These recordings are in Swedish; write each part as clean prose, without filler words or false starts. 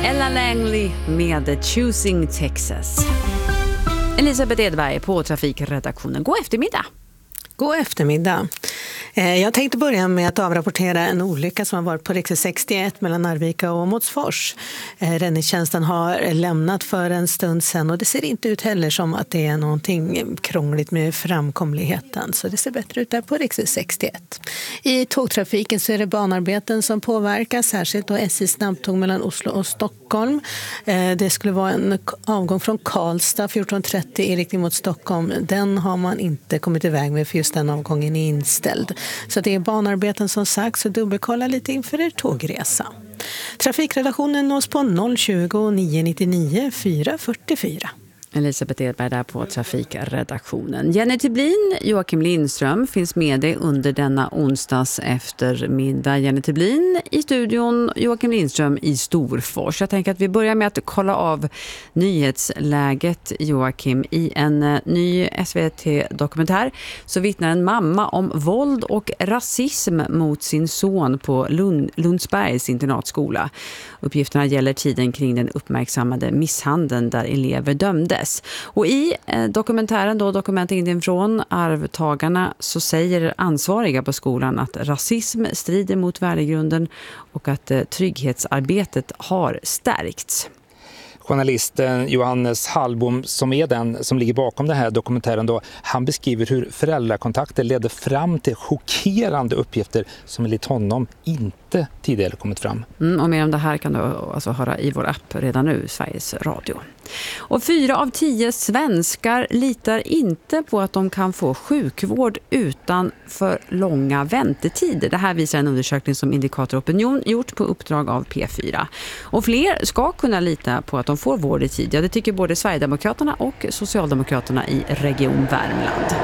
Ella Langley med Choosing Texas. Elisabeth Edberg på trafikredaktionen. God eftermiddag. God eftermiddag. Jag tänkte börja med att avrapportera en olycka som har varit på riksväg 61 mellan Arvika och Åmotsfors. Räddningstjänsten har lämnat för en stund sedan och det ser inte ut heller som att det är någonting krångligt med framkomligheten. Så det ser bättre ut där på riksväg 61. I tågtrafiken så är det banarbeten som påverkas, särskilt då SJ snabbtåg mellan Oslo och Stockholm. Det skulle vara en avgång från Karlstad 14.30 i riktning mot Stockholm. Den har man inte kommit iväg med för just den avgången är inställd. Så det är banarbeten som sagt, så dubbelkolla lite inför er tågresa. Trafikredaktionen nås på 020 999 444. Elisabeth Edberg där på trafikredaktionen. Jenny Tiblin, Joakim Lindström finns med dig under denna onsdags eftermiddag. Jenny Tiblin i studion, Joakim Lindström i Storfors. Jag tänker att vi börjar med att kolla av nyhetsläget, Joakim. I en ny SVT-dokumentär så vittnar en mamma om våld och rasism mot sin son på Lundsbergs internatskola. Uppgifterna gäller tiden kring den uppmärksammade misshandeln där elever dömdes. Och i dokumentären då, dokumentet från arvtagarna, så säger ansvariga på skolan att rasism strider mot värdegrunden och att trygghetsarbetet har stärkts. Journalisten Johannes Hallbom, som är den som ligger bakom den här dokumentären då, han beskriver hur föräldrakontakter ledde fram till chockerande uppgifter som enligt honom inte tidigare kommit fram. Och mer om det här kan du alltså höra i vår app redan nu, Sveriges Radio. Och 4 av 10 svenskar litar inte på att de kan få sjukvård utan för långa väntetider. Det här visar en undersökning som Indikator Opinion gjort på uppdrag av P4. Och fler ska kunna lita på att de får vård i tid. Ja, det tycker både Sverigedemokraterna och Socialdemokraterna i Region Värmland.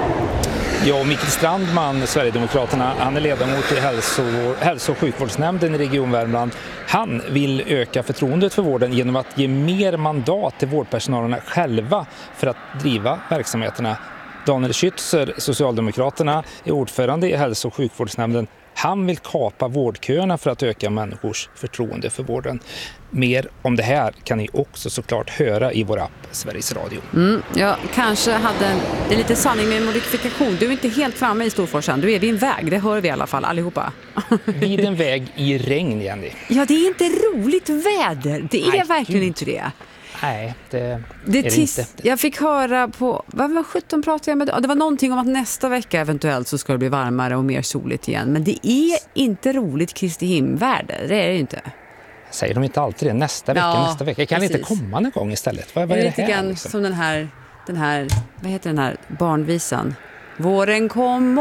Ja, Mikael Strandman, Sverigedemokraterna, han är ledamot i hälso- och sjukvårdsnämnden i Region Värmland. Han vill öka förtroendet för vården genom att ge mer mandat till vårdpersonalerna själva för att driva verksamheterna. Daniel Schützer, Socialdemokraterna, är ordförande i hälso- och sjukvårdsnämnden. Han vill kapa vårdköerna för att öka människors förtroende för vården. Mer om det här kan ni också såklart höra i vår app Sveriges Radio. Jag kanske hade det är lite sanning med modifikation. Du är inte helt framme i Storforsen. Du är vid en väg, det hör vi i alla fall allihopa. Vid en väg i regn, Jenny. Ja, det är inte roligt väder. Det är verkligen inte det. Nej, det är det inte. Jag fick höra på, vad var 17 pratade jag med? Det var någonting om att nästa vecka eventuellt så ska det bli varmare och mer soligt igen. Men det är inte roligt Kristi himväder, det är det ju inte. Säger de inte alltid det? Nästa vecka. Kan precis. Det inte komma någon gång istället? Vad är det lite här? Grann liksom? Som den här, vad heter den här barnvisan? Våren kom